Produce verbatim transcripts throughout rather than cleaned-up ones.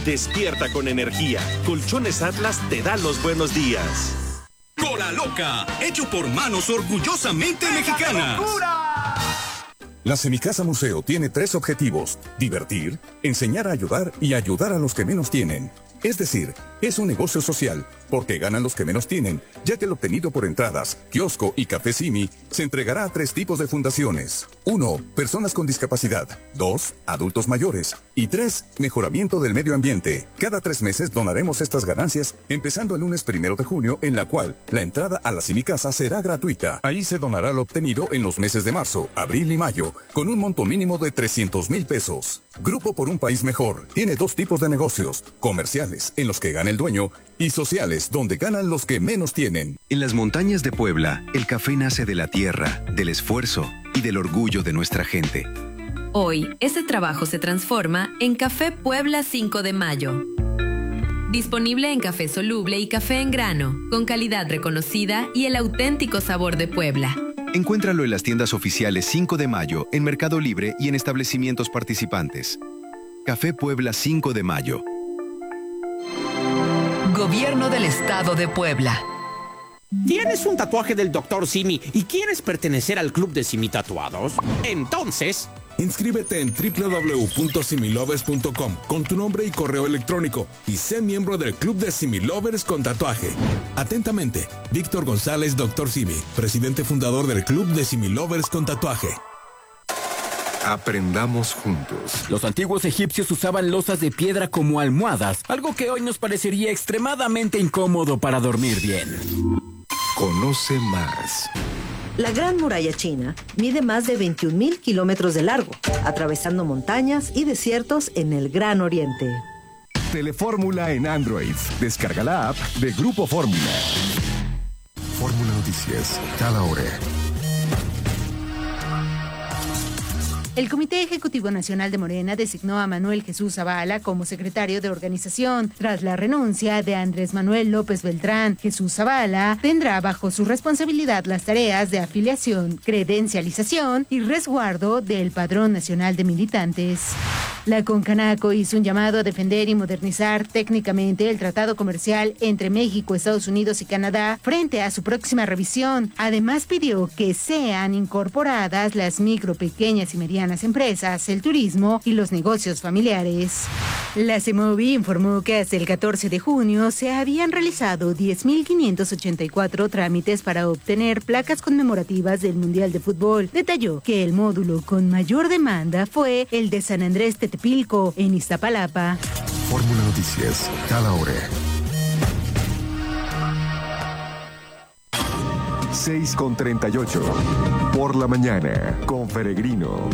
Despierta con energía. Colchones Atlas te da los buenos días. Cola Loca, hecho por manos orgullosamente mexicanas. La Semicasa Museo tiene tres objetivos: divertir, enseñar a ayudar y ayudar a los que menos tienen. Es decir, es un negocio social, porque ganan los que menos tienen, ya que el obtenido por entradas, kiosco y café Simi se entregará a tres tipos de fundaciones. Uno, personas con discapacidad. Dos, adultos mayores. Y tres, mejoramiento del medio ambiente. Cada tres meses donaremos estas ganancias, empezando el lunes primero de junio, en la cual la entrada a la Semicasa será gratuita. Ahí se donará lo obtenido en los meses de marzo, abril y mayo, con un monto mínimo de trescientos mil pesos. Grupo por un País Mejor tiene dos tipos de negocios: comerciales, en los que gana el dueño, y sociales, donde ganan los que menos tienen. En las montañas de Puebla, el café nace de la tierra, del esfuerzo y del orgullo de nuestra gente. Hoy, ese trabajo se transforma en Café Puebla cinco de mayo. Disponible en café soluble y café en grano, con calidad reconocida y el auténtico sabor de Puebla. Encuéntralo en las tiendas oficiales cinco de mayo, en Mercado Libre y en establecimientos participantes. Café Puebla cinco de mayo. Gobierno del Estado de Puebla. ¿Tienes un tatuaje del doctor Simi y quieres pertenecer al club de Simi Tatuados? Entonces, inscríbete en doble u doble u doble u punto similovers punto com con tu nombre y correo electrónico y sé miembro del club de Similovers con tatuaje. Atentamente, Víctor González, doctor Simi, presidente fundador del club de Similovers con tatuaje. Aprendamos juntos. Los antiguos egipcios usaban losas de piedra como almohadas, algo que hoy nos parecería extremadamente incómodo para dormir bien. Conoce más. La Gran Muralla China mide más de veintiún mil kilómetros de largo, atravesando montañas y desiertos en el Gran Oriente. Telefórmula en Android. Descarga la app de Grupo Fórmula. Fórmula Noticias, cada hora. El Comité Ejecutivo Nacional de Morena designó a Manuel Jesús Zavala como secretario de organización. Tras la renuncia de Andrés Manuel López Beltrán, Jesús Zavala tendrá bajo su responsabilidad las tareas de afiliación, credencialización y resguardo del Padrón Nacional de Militantes. La Concanaco hizo un llamado a defender y modernizar técnicamente el tratado comercial entre México, Estados Unidos y Canadá frente a su próxima revisión. Además, pidió que sean incorporadas las micro, pequeñas y medianas empresas, el turismo y los negocios familiares. La CEMOVI informó que hasta el catorce de junio se habían realizado diez mil quinientos ochenta y cuatro trámites para obtener placas conmemorativas del Mundial de Fútbol. Detalló que el módulo con mayor demanda fue el de San Andrés Tetepilco, en Iztapalapa. Fórmula Noticias, cada hora. seis con treinta y ocho. Por la mañana, con Peregrino.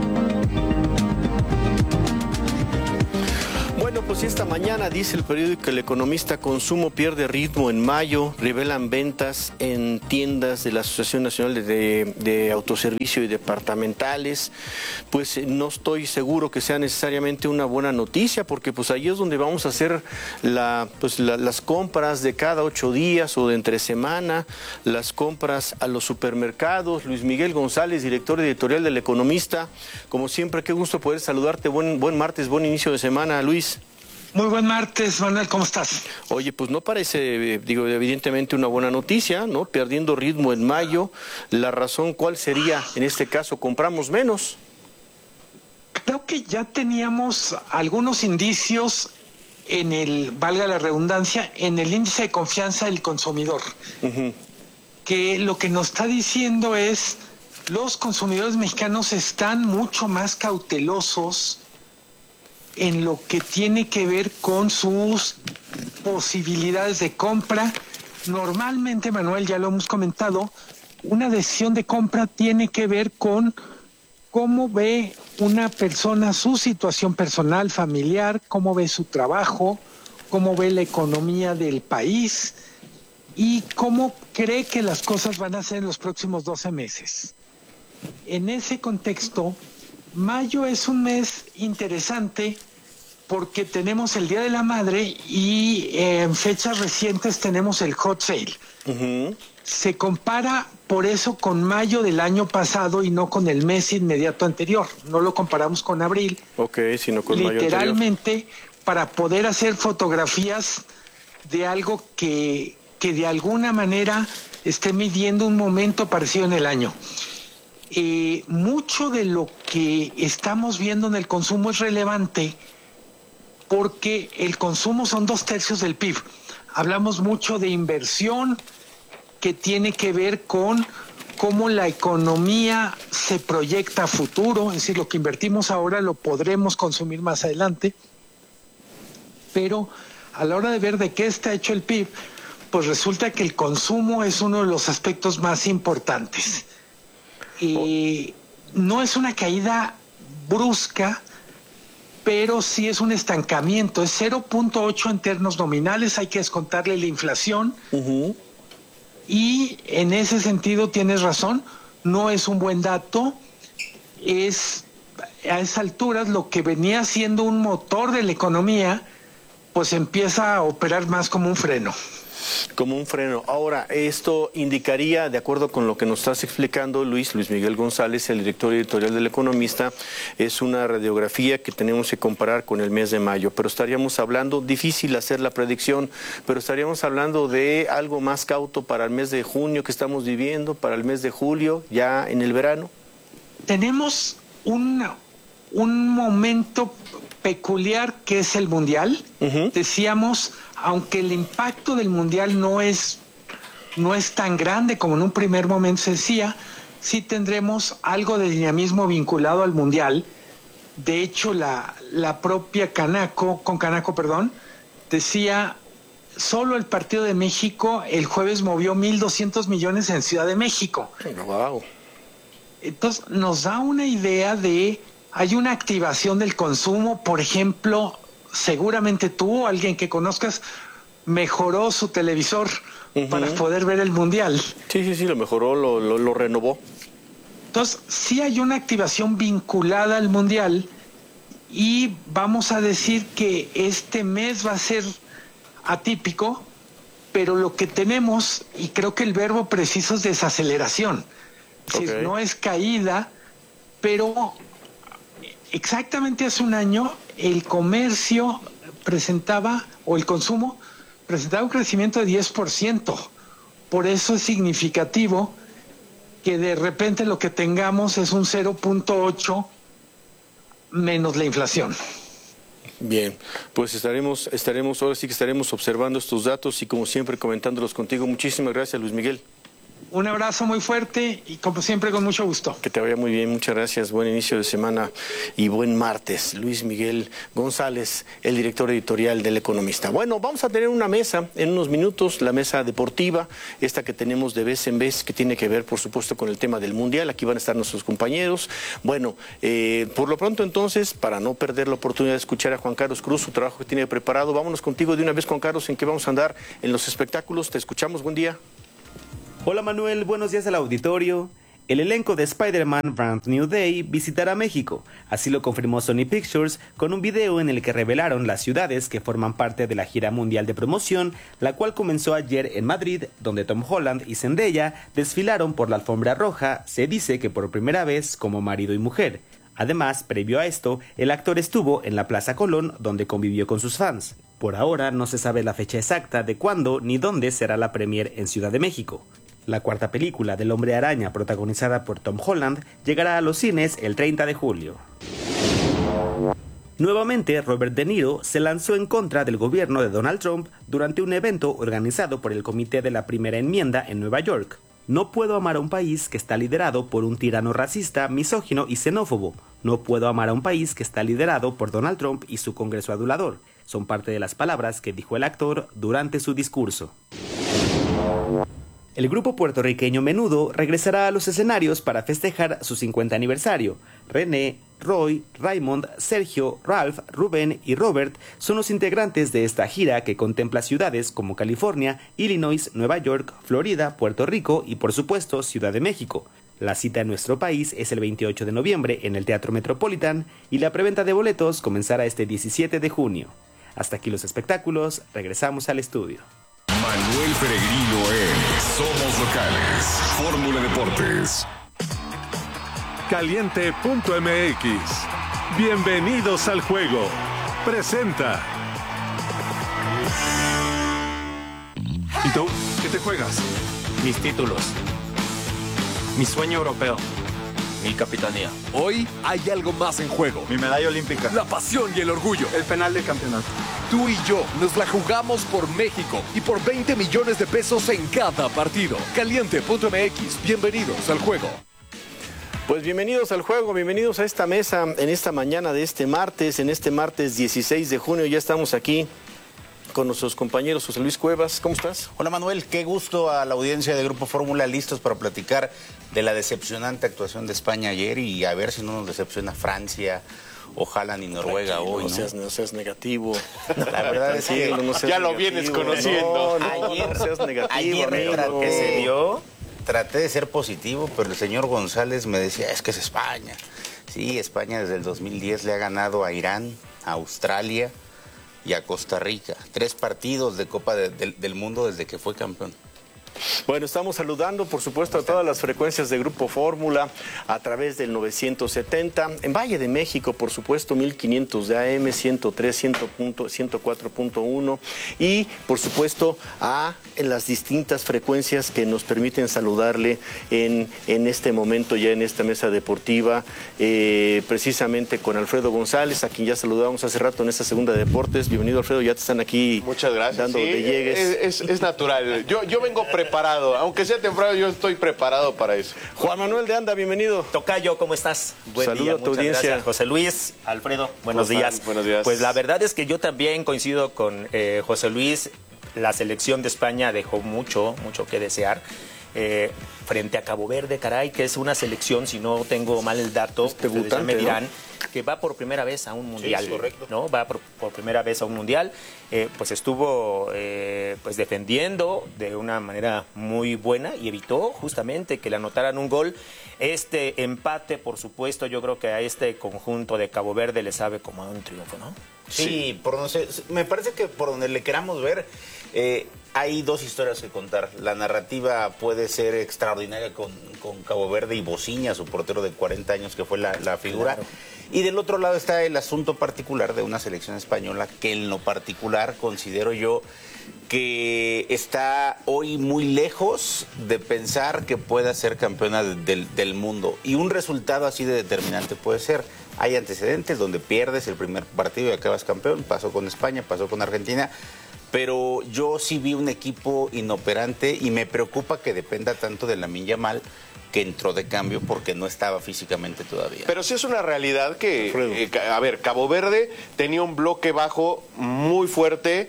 Bueno, pues esta mañana dice el periódico El Economista: consumo pierde ritmo en mayo, revelan ventas en tiendas de la Asociación Nacional de, de, de Autoservicio y Departamentales. Pues no estoy seguro que sea necesariamente una buena noticia, porque pues ahí es donde vamos a hacer la, pues, la, las compras de cada ocho días o de entre semana, las compras a los supermercados. Luis Miguel González, director editorial del Economista, como siempre, qué gusto poder saludarte. Buen, buen martes, buen inicio de semana, Luis. Muy buen martes, Manuel, ¿cómo estás? Oye, pues no parece, digo, evidentemente una buena noticia, ¿no? Perdiendo ritmo en mayo. La razón, ¿cuál sería en este caso? ¿Compramos menos? Creo que ya teníamos algunos indicios en el, valga la redundancia, en el índice de confianza del consumidor. Uh-huh. Que lo que nos está diciendo es, los consumidores mexicanos están mucho más cautelosos en lo que tiene que ver con sus posibilidades de compra. Normalmente, Manuel, ya lo hemos comentado, una decisión de compra tiene que ver con cómo ve una persona su situación personal, familiar, cómo ve su trabajo, cómo ve la economía del país y cómo cree que las cosas van a ser en los próximos doce meses. En ese contexto, mayo es un mes interesante porque tenemos el Día de la Madre y eh, en fechas recientes tenemos el hot sale. Uh-huh. Se compara por eso con mayo del año pasado y no con el mes inmediato anterior. No lo comparamos con abril. Ok, sino con mayo anterior. Literalmente, para poder hacer fotografías de algo que, que de alguna manera esté midiendo un momento parecido en el año. Eh, mucho de lo que estamos viendo en el consumo es relevante porque el consumo son dos tercios del P I B. Hablamos mucho de inversión que tiene que ver con cómo la economía se proyecta a futuro, es decir, lo que invertimos ahora lo podremos consumir más adelante, pero a la hora de ver de qué está hecho el P I B, pues resulta que el consumo es uno de los aspectos más importantes. Y no es una caída brusca, pero sí es un estancamiento, es cero punto ocho en términos nominales, hay que descontarle la inflación. Uh-huh. Y en ese sentido tienes razón, no es un buen dato, es a esas alturas lo que venía siendo un motor de la economía, pues empieza a operar más como un freno. Como un freno. Ahora, esto indicaría, de acuerdo con lo que nos estás explicando, Luis, Luis Miguel González, el director editorial del Economista, es una radiografía que tenemos que comparar con el mes de mayo, pero estaríamos hablando, difícil hacer la predicción, pero estaríamos hablando de algo más cauto para el mes de junio que estamos viviendo, para el mes de julio, ya en el verano. Tenemos un, un momento peculiar que es el Mundial. Uh-huh. Decíamos, aunque el impacto del Mundial no es, no es tan grande como en un primer momento se decía, sí tendremos algo de dinamismo vinculado al Mundial. De hecho, la, la propia Canaco, con Canaco, perdón, decía, solo el partido de México el jueves movió mil doscientos millones en Ciudad de México. Wow. Entonces, nos da una idea de, hay una activación del consumo, por ejemplo, seguramente tú o alguien que conozcas mejoró su televisor uh-huh. para poder ver el Mundial. Sí, sí, sí, lo mejoró, lo, lo, lo renovó. Entonces, sí hay una activación vinculada al Mundial y vamos a decir que este mes va a ser atípico, pero lo que tenemos, y creo que el verbo preciso es desaceleración. Es okay. decir, no es caída, pero exactamente hace un año el comercio presentaba, o el consumo, presentaba un crecimiento de diez por ciento. Por eso es significativo que de repente lo que tengamos es un cero punto ocho menos la inflación. Bien, pues estaremos, estaremos, ahora sí que estaremos observando estos datos y como siempre comentándolos contigo. Muchísimas gracias, Luis Miguel. Un abrazo muy fuerte y como siempre con mucho gusto. Que te vaya muy bien, muchas gracias, buen inicio de semana y buen martes. Luis Miguel González, el director editorial del Economista. Bueno, vamos a tener una mesa en unos minutos, la mesa deportiva, esta que tenemos de vez en vez, que tiene que ver por supuesto con el tema del Mundial. Aquí van a estar nuestros compañeros. Bueno, eh, por lo pronto entonces, para no perder la oportunidad de escuchar a Juan Carlos Cruz, su trabajo que tiene preparado, vámonos contigo de una vez, Juan Carlos, en qué vamos a andar en los espectáculos. Te escuchamos, buen día. Hola Manuel, buenos días al auditorio. El elenco de Spider-Man Brand New Day visitará México, así lo confirmó Sony Pictures con un video en el que revelaron las ciudades que forman parte de la gira mundial de promoción, la cual comenzó ayer en Madrid, donde Tom Holland y Zendaya desfilaron por la alfombra roja, se dice que por primera vez como marido y mujer. Además, previo a esto, el actor estuvo en la Plaza Colón, donde convivió con sus fans. Por ahora no se sabe la fecha exacta de cuándo ni dónde será la premier en Ciudad de México. La cuarta película del Hombre Araña, protagonizada por Tom Holland, llegará a los cines el treinta de julio. Nuevamente, Robert De Niro se lanzó en contra del gobierno de Donald Trump durante un evento organizado por el Comité de la Primera Enmienda en Nueva York. No puedo amar a un país que está liderado por un tirano racista, misógino y xenófobo. No puedo amar a un país que está liderado por Donald Trump y su Congreso adulador. Son parte de las palabras que dijo el actor durante su discurso. El grupo puertorriqueño Menudo regresará a los escenarios para festejar su cincuenta aniversario. René, Roy, Raymond, Sergio, Ralph, Rubén y Robert son los integrantes de esta gira que contempla ciudades como California, Illinois, Nueva York, Florida, Puerto Rico y por supuesto Ciudad de México. La cita en nuestro país es el veintiocho de noviembre en el Teatro Metropolitan y la preventa de boletos comenzará este diecisiete de junio. Hasta aquí los espectáculos, regresamos al estudio. Manuel Peregrino en Somos Locales, Fórmula Deportes. Caliente punto m x. Bienvenidos al juego. Presenta. ¿Y tú? ¿Qué te juegas? Mis títulos. Mi sueño europeo. Mi capitanía. Hoy hay algo más en juego. Mi medalla olímpica. La pasión y el orgullo. El penal de campeonato. Tú y yo nos la jugamos por México y por veinte millones de pesos en cada partido. Caliente punto m x. Bienvenidos al juego. Pues bienvenidos al juego, bienvenidos a esta mesa en esta mañana de este martes, en este martes dieciséis de junio. Ya estamos aquí con nuestros compañeros. José Luis Cuevas, ¿cómo estás? Hola Manuel, qué gusto a la audiencia de Grupo Fórmula, listos para platicar de la decepcionante actuación de España ayer y a ver si no nos decepciona Francia, ojalá ni Noruega Tranquilo, hoy. No, ¿no? Seas, no seas negativo. La verdad es que no ya lo vienes conociendo. No, no, ayer no seas negativo, ayer amigo. traté, que se dio, traté de ser positivo, pero el señor González me decía, es que es España. Sí, España desde el dos mil diez le ha ganado a Irán, a Australia y a Costa Rica. Tres partidos de Copa de, de, del Mundo desde que fue campeón. Bueno, estamos saludando, por supuesto, a todas las frecuencias de Grupo Fórmula a través del novecientos setenta. En Valle de México, por supuesto, mil quinientos de A M, ciento tres, ciento cuatro punto uno. Y, por supuesto, a en las distintas frecuencias que nos permiten saludarle en, en este momento, ya en esta mesa deportiva, eh, precisamente con Alfredo González, a quien ya saludamos hace rato en esta segunda de deportes. Bienvenido, Alfredo, ya te están aquí. Muchas gracias. Dando sí, de llegues. Es, es, es natural. Yo, yo vengo preparado. Aunque sea temprano, yo estoy preparado para eso. Juan Manuel de Anda, bienvenido. Tocayo, ¿cómo estás? Buen Saludo día, a tu muchas audiencia. Gracias. José Luis, Alfredo, buenos días. Buenos días. Pues la verdad es que yo también coincido con eh, José Luis. La selección de España dejó mucho, mucho que desear. Eh, frente a Cabo Verde, caray, que es una selección, si no tengo mal el dato, ustedes ya me dirán, ¿no? Que va por primera vez a un mundial, sí, correcto. ¿no? Va por, por primera vez a un mundial, eh, pues estuvo eh, pues defendiendo de una manera muy buena y evitó justamente que le anotaran un gol. Este empate, por supuesto, yo creo que a este conjunto de Cabo Verde le sabe como a un triunfo, ¿no? Sí, sí. Por donde se, me parece que por donde le queramos ver, eh, hay dos historias que contar. La narrativa puede ser extraordinaria con, con Cabo Verde y Bociña, su portero de cuarenta años que fue la, la figura. Claro. Y del otro lado está el asunto particular de una selección española que en lo particular considero yo que está hoy muy lejos de pensar que pueda ser campeona del, del mundo. Y un resultado así de determinante puede ser. Hay antecedentes donde pierdes el primer partido y acabas campeón. Pasó con España, pasó con Argentina. Pero yo sí vi un equipo inoperante y me preocupa que dependa tanto de Lamine Yamal, que entró de cambio porque no estaba físicamente todavía. Pero sí es una realidad que, eh, a ver, Cabo Verde tenía un bloque bajo muy fuerte,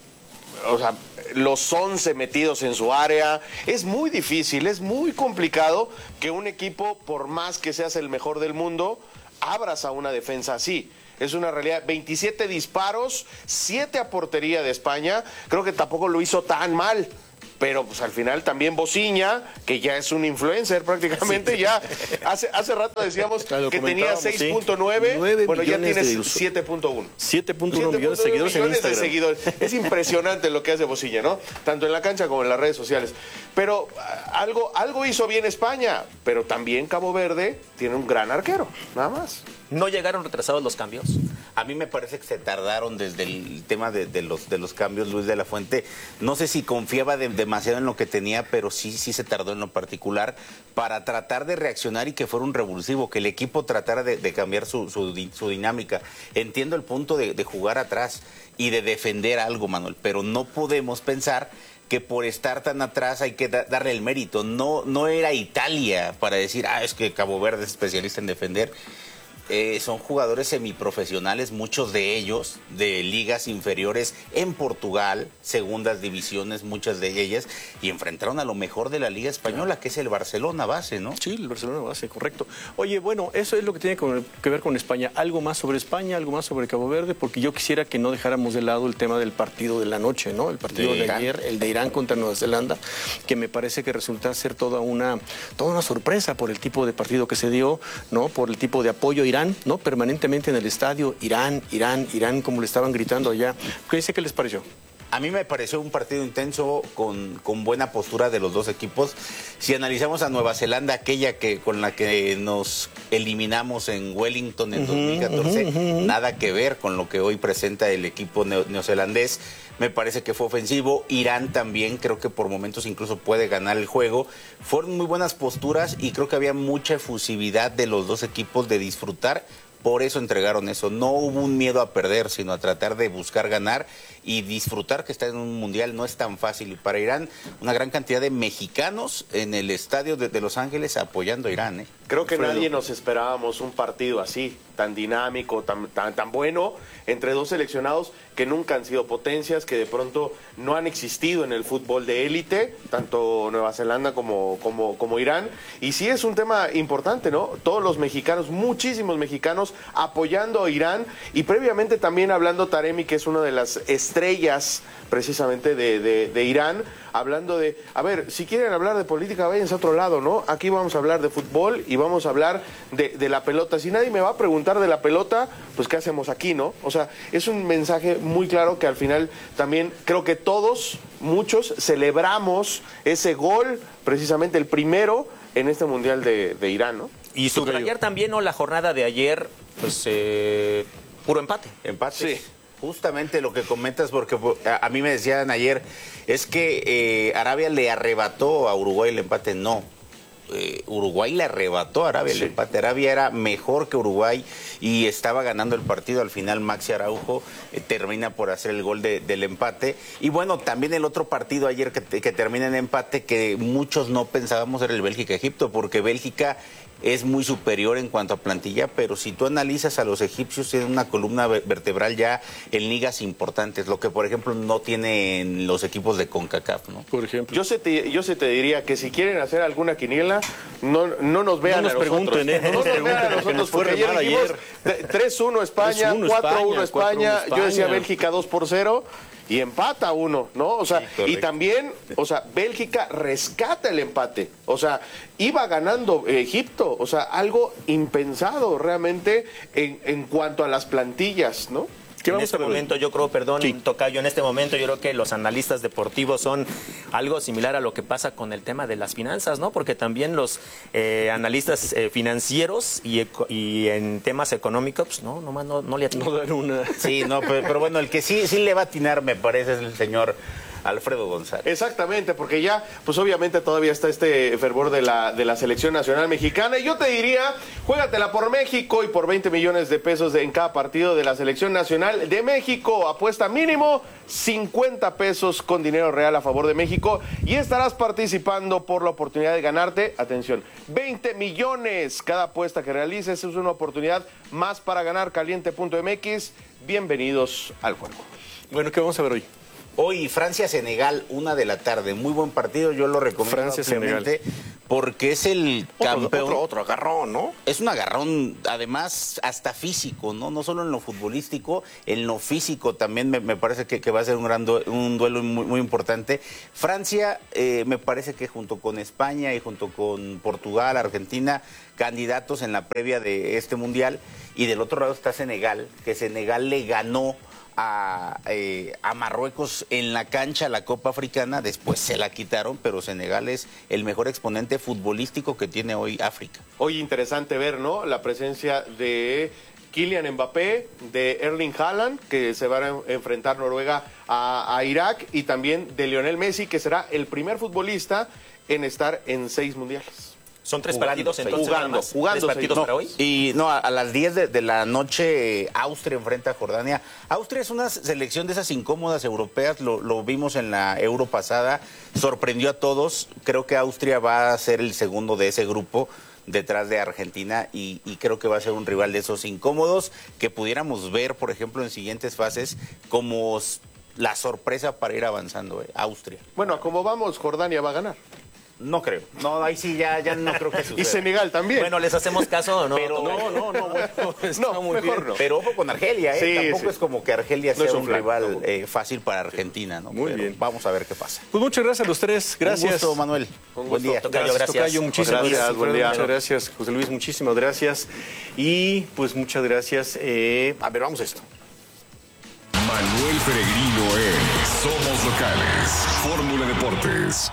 o sea, los once metidos en su área. Es muy difícil, es muy complicado que un equipo, por más que seas el mejor del mundo, abras a una defensa así. Es una realidad. veintisiete disparos, siete a portería de España. Creo que tampoco lo hizo tan mal. Pero pues al final también Bociña, que ya es un influencer prácticamente, sí. ya hace, hace rato decíamos claro, que tenía seis punto nueve, sí. bueno ya tienes siete punto uno. siete punto uno millones de seguidores en Instagram. De seguidores. Es impresionante lo que hace Bociña, ¿no? Tanto en la cancha como en las redes sociales. Pero algo, algo hizo bien España, pero también Cabo Verde tiene un gran arquero, nada más. ¿No llegaron retrasados los cambios? A mí me parece que se tardaron desde el tema de, de, los, de los cambios, Luis de la Fuente. No sé si confiaba de, demasiado en lo que tenía, pero sí, sí se tardó en lo particular para tratar de reaccionar y que fuera un revulsivo, que el equipo tratara de, de cambiar su, su, su dinámica. Entiendo el punto de, de jugar atrás y de defender algo, Manuel, pero no podemos pensar que por estar tan atrás hay que da, darle el mérito. No, no era Italia para decir, ah, es que Cabo Verde es especialista en defender. Eh, son jugadores semiprofesionales, muchos de ellos de ligas inferiores en Portugal, segundas divisiones, muchas de ellas, y enfrentaron a lo mejor de la Liga Española, que es el Barcelona base, ¿no? Sí, el Barcelona base, correcto. Oye, bueno, eso es lo que tiene que ver con España. Algo más sobre España, algo más sobre Cabo Verde, porque yo quisiera que no dejáramos de lado el tema del partido de la noche, ¿no? El partido de, de ayer, el de Irán contra Nueva Zelanda, que me parece que resulta ser toda una, toda una sorpresa por el tipo de partido que se dio, ¿no? Por el tipo de apoyo a Irán, ¿no? Permanentemente en el estadio, Irán, Irán, Irán, como le estaban gritando allá. ¿Qué dice que les pareció? A mí me pareció un partido intenso con, con buena postura de los dos equipos. Si analizamos a Nueva Zelanda, aquella que con la que nos eliminamos en Wellington en uh-huh, dos mil catorce, uh-huh, uh-huh. nada que ver con lo que hoy presenta el equipo neo, neozelandés. Me parece que fue ofensivo. Irán también, creo que por momentos incluso puede ganar el juego. Fueron muy buenas posturas y creo que había mucha efusividad de los dos equipos de disfrutar. Por eso entregaron eso. No hubo un miedo a perder, sino a tratar de buscar ganar y disfrutar que está en un mundial. No es tan fácil. Y para Irán, una gran cantidad de mexicanos en el estadio de, de Los Ángeles apoyando a Irán, ¿eh? Creo que Alfredo. nadie nos esperábamos un partido así, tan dinámico, tan, tan, tan bueno, entre dos seleccionados que nunca han sido potencias, que de pronto no han existido en el fútbol de élite, tanto Nueva Zelanda como, como, como Irán. Y sí es un tema importante, ¿no? Todos los mexicanos, muchísimos mexicanos apoyando a Irán, y previamente también hablando Taremi, que es una de las estrellas precisamente de, de, de Irán, hablando de, a ver, si quieren hablar de política, váyanse a otro lado, ¿no? Aquí vamos a hablar de fútbol y vamos a hablar de, de la pelota. Si nadie me va a preguntar de la pelota, pues ¿qué hacemos aquí, no? O sea, es un mensaje muy claro que al final también creo que todos, muchos, celebramos ese gol, precisamente el primero en este Mundial de, de Irán, ¿no? Y subrayar también, ¿no?, la jornada de ayer, pues, eh, puro empate. Empate. Sí. Justamente lo que comentas, porque a mí me decían ayer, es que eh, Arabia le arrebató a Uruguay el empate. No, eh, Uruguay le arrebató a Arabia sí. el empate. Arabia era mejor que Uruguay y estaba ganando el partido. Al final Maxi Araujo eh, termina por hacer el gol de, del empate. Y bueno, también el otro partido ayer que, que termina en empate, que muchos no pensábamos, era el Bélgica-Egipto, porque Bélgica es muy superior en cuanto a plantilla, pero si tú analizas a los egipcios, tienen una columna vertebral ya en ligas importantes, lo que por ejemplo no tienen los equipos de CONCACAF, ¿no? Por ejemplo. Yo se te, yo se te diría que si quieren hacer alguna quiniela, no, no nos vean no nos a nosotros. Pregunten, ¿eh? No, no nos vean a nosotros, porque ayer dijimos tres uno España, cuatro uno España, yo decía Bélgica dos por cero. Y empata uno, ¿no? O sea, sí, y también, o sea, Bélgica rescata el empate. O sea, iba ganando Egipto. O sea, algo impensado realmente en, en cuanto a las plantillas, ¿no? En este momento yo creo, perdón, sí. Tocayo, en este momento yo creo que los analistas deportivos son algo similar a lo que pasa con el tema de las finanzas, ¿no? Porque también los eh, analistas eh, financieros y, y en temas económicos, pues, no, nomás no, no le atinan. No dan una. Sí, no, pero, pero bueno, el que sí, sí le va a atinar, me parece, es el señor Alfredo González. Exactamente, porque ya, pues obviamente todavía está este fervor de la, de la selección nacional mexicana. Y yo te diría, juégatela por México y por veinte millones de pesos de, en cada partido de la selección nacional de México. Apuesta mínimo cincuenta pesos con dinero real a favor de México y estarás participando por la oportunidad de ganarte, atención, veinte millones. Cada apuesta que realices es una oportunidad más para ganar. Caliente punto M X. Bienvenidos al juego. Bueno, ¿qué vamos a ver hoy? Hoy Francia-Senegal, una de la tarde. Muy buen partido, yo lo recomiendo ampliamente porque es el campeón. Otro, otro, otro agarrón, ¿no? Es un agarrón, además, hasta físico, ¿no? No solo en lo futbolístico, en lo físico también me, me parece que, que va a ser un, gran du un duelo muy, muy importante. Francia, eh, me parece que junto con España y junto con Portugal, Argentina, candidatos en la previa de este Mundial. Y del otro lado está Senegal, que Senegal le ganó A, eh, a Marruecos en la cancha la Copa Africana, después se la quitaron, pero Senegal es el mejor exponente futbolístico que tiene hoy África. Hoy interesante ver, ¿no?, la presencia de Kylian Mbappé, de Erling Haaland, que se va a enfrentar Noruega a, a Irak, y también de Lionel Messi, que será el primer futbolista en estar en seis mundiales. Son tres jugando, partidos entonces. Jugando, jugando. ¿Tres partidos no, para hoy? Y no, a, a las diez de, de la noche Austria enfrenta a Jordania. Austria es una selección de esas incómodas europeas, lo, lo vimos en la Euro pasada, sorprendió a todos. Creo que Austria va a ser el segundo de ese grupo, detrás de Argentina, y, y creo que va a ser un rival de esos incómodos que pudiéramos ver, por ejemplo, en siguientes fases como la sorpresa para ir avanzando, eh, Austria. Bueno, como vamos, Jordania va a ganar. No creo. No, ahí sí ya, ya no creo que suceda. Y Senegal también. Bueno, ¿les hacemos caso o no? Pero, no, no, no, bueno, no, muy mejor bien. no. Pero ojo con Argelia, ¿eh? Sí, Tampoco sí. es como que Argelia no sea un, un plan, rival no. eh, fácil para Argentina, ¿no? Muy Pero bien. Vamos a ver qué pasa. Pues muchas gracias a los tres. Gracias. Un gusto, Manuel. Un buen día. Tocayo, gracias. gracias. Tocayo, muchísimas gracias. gracias. Buen día. Muchas gracias, José Luis. Muchísimas gracias. Y pues muchas gracias. Eh, a ver, vamos a esto. Manuel Peregrino es Somos locales. Fórmula Deportes.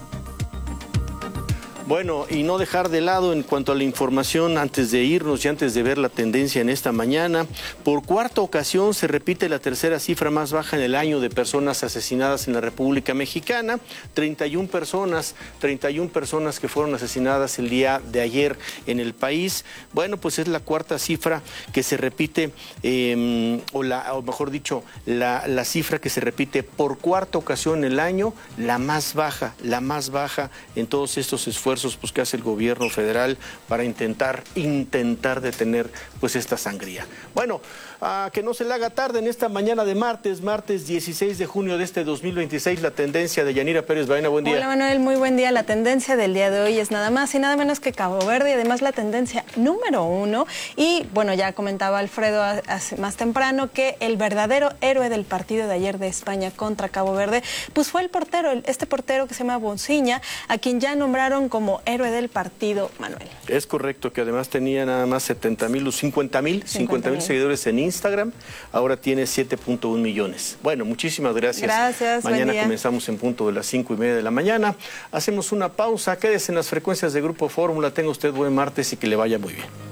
Bueno, y no dejar de lado en cuanto a la información antes de irnos y antes de ver la tendencia en esta mañana. Por cuarta ocasión se repite la tercera cifra más baja en el año de personas asesinadas en la República Mexicana. treinta y una personas, treinta y una personas que fueron asesinadas el día de ayer en el país. Bueno, pues es la cuarta cifra que se repite, eh, o, la, o mejor dicho, la, la cifra que se repite por cuarta ocasión en el año, la más baja, la más baja en todos estos esfuerzos pues que hace el gobierno federal para intentar intentar detener pues esta sangría. Bueno, a que no se le haga tarde en esta mañana de martes, martes dieciséis de junio de este dos mil veintiséis, la tendencia de Yanira Pérez Baena. Buen día. Hola Manuel, muy buen día. La tendencia del día de hoy es nada más y nada menos que Cabo Verde, y además la tendencia número uno. Y bueno, ya comentaba Alfredo hace, más temprano que el verdadero héroe del partido de ayer de España contra Cabo Verde, pues fue el portero, este portero que se llama Bonciña, a quien ya nombraron como héroe del partido, Manuel. Es correcto, que además tenía nada más setenta mil o cincuenta mil, cincuenta mil seguidores en Instagram, ahora tiene siete punto uno millones. Bueno, muchísimas gracias. Gracias, Mañana comenzamos en punto de las cinco y media de la mañana. Hacemos una pausa, quédese en las frecuencias de Grupo Fórmula, tenga usted buen martes y que le vaya muy bien.